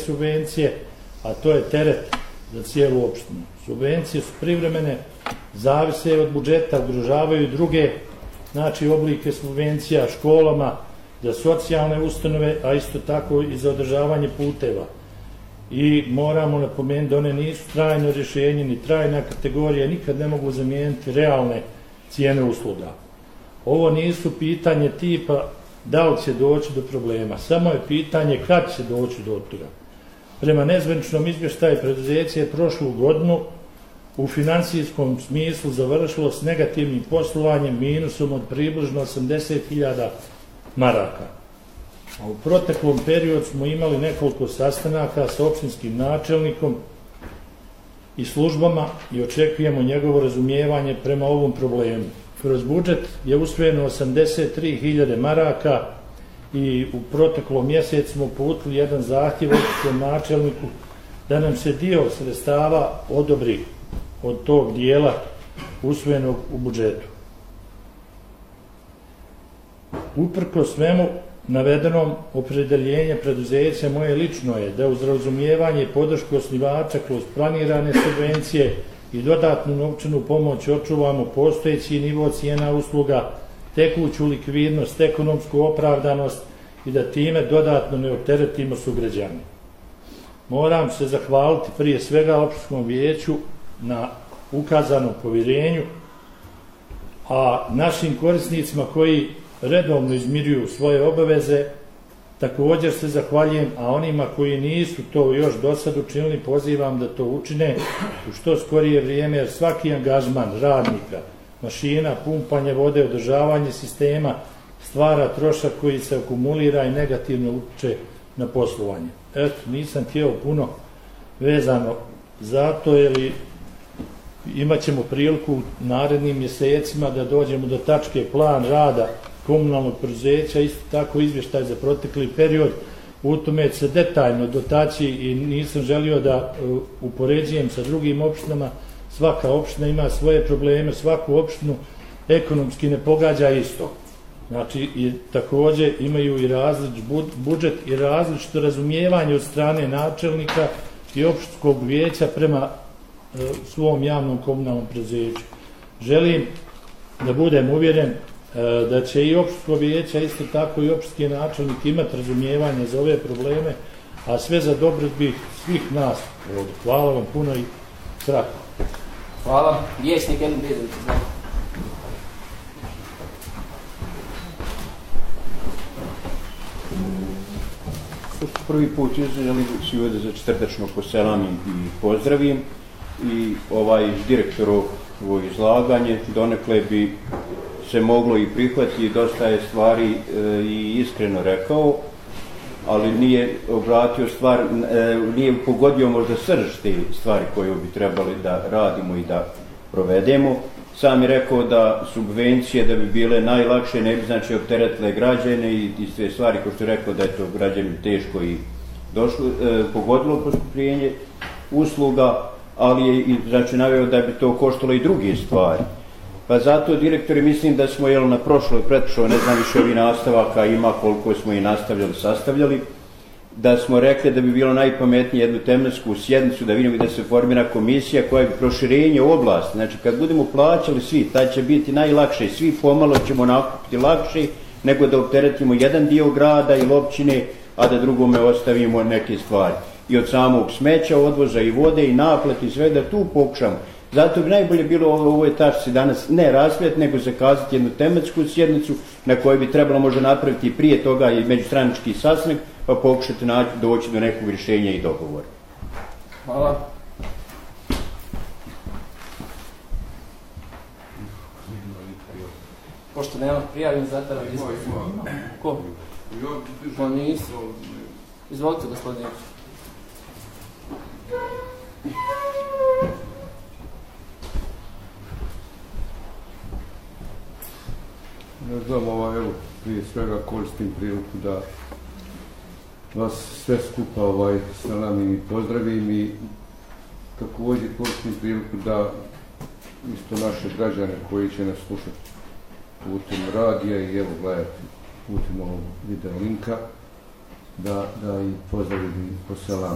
subvencije, a to je teret za cijelu opštinu. Subvencije su privremene, zavise od budžeta, ugrožavaju druge oblike subvencija školama, za socijalne ustanove, a isto tako i za održavanje puteva. I moramo napomenuti da one nisu trajno rješenje, ni trajna kategorija, nikad ne mogu zamijeniti realne cijene usluga. Ovo nisu pitanje tipa da li će doći do problema, samo je pitanje kad će doći do toga. Prema nezvaničnom izvještaju preduzeće je prošlu godinu u financijskom smislu završilo s negativnim poslovanjem, minusom od približno 80.000 maraka. A u proteklom periodu smo imali nekoliko sastanaka sa opštinskim načelnikom i službama i očekujemo njegovo razumijevanje prema ovom problemu. Kroz budžet je usvojeno 83.000 maraka i u proteklom mjesecu smo uputili jedan zahtjev opštinskom načelniku da nam se dio sredstava odobri od tog dijela usvojenog u budžetu. Uprko svemu navedenom, opredeljenje preduzeća moje lično je da uz razumijevanje i podršku osnivača kroz planirane subvencije i dodatnu novčanu pomoć očuvamo postojeći nivo cijena usluga, tekuću likvidnost, ekonomsku opravdanost i da time dodatno ne opteretimo sugrađane. Moram se zahvaliti prije svega opštinskom vijeću na ukazanom povjerenju, a našim korisnicima koji redovno izmiruju svoje obaveze također se zahvaljujem, a onima koji nisu to još do sad učinili pozivam da to učine u što skorije vrijeme, jer svaki angažman radnika, mašina, pumpanje vode, održavanje sistema stvara trošak koji se akumulira i negativno utiče na poslovanje. Eto, nisam htio puno vezano zato, jer imat ćemo priliku u narednim mjesecima da dođemo do tačke plan rada komunalnog preduzeća, isto tako izvještaj za protekli period. U tome se detaljno dotaći i nisam želio da upoređujem sa drugim opštinama. Svaka opština ima svoje probleme, svaku opštinu ekonomski ne pogađa isto. Znači, i također imaju i različit budžet i različito razumijevanje od strane načelnika i opštinskog vijeća prema svom javnom komunalnom preduzeću. Želim da budem uvjeren da će i opštinsko vijeće, isto tako i opštinski načelnik imati razumijevanje za ove probleme, a sve za dobrobit svih nas ovdje. Hvala vam puno i kratko. Hvala. Vijećnik Elin Bezović. Prvi put želim si ovdje za četvrtačno poselamim i pozdravim i direktoru ovo izlaganje donekle bi se moglo i prihvatiti, dosta je stvari i iskreno rekao, ali nije obratio stvar, nije pogodio možda srž te stvari koje bi trebali da radimo i da provedemo. Sam je rekao da subvencije da bi bile najlakše, ne bi znači opteretile građane i sve stvari kao što je rekao da je to građanima teško i pogodilo poskupljenje usluga, ali je i znači naveo da bi to koštalo i druge stvari. Pa zato, direktori, mislim da smo na pretprošloj, ne znam više ovih nastavaka ima koliko smo i sastavljali, da smo rekli da bi bilo najpametnije jednu tematsku sjednicu da vidimo da se formira komisija koja je proširenje oblasti. Znači, kad budemo plaćali svi, taj će biti najlakše, svi pomalo ćemo nakupiti lakše nego da opteretimo jedan dio grada ili općine, a da drugome ostavimo neke stvari. I od samog smeća, odvoza i vode i naplati, sve da tu pokušamo. Zato bi najbolje bilo u ovoj tačci danas ne raspravljati, nego zakazati jednu tematsku sjednicu na kojoj bi trebalo možda napraviti prije toga i međustranački sastanak, pa pokušati doći do nekog rješenja i dogovora. Hvala. Pošto nema prijavljen, zatvaram diskusiju. Ko? Ko nisu? Izvolite, gospodine. Ne znam, evo, prije svega koristim priliku da vas sve skupa salamim i pozdravim i također koristim priliku da isto naše građane koji će nas slušati putem radija i evo gledati putem ovog video linka da i pozdravim i poselam.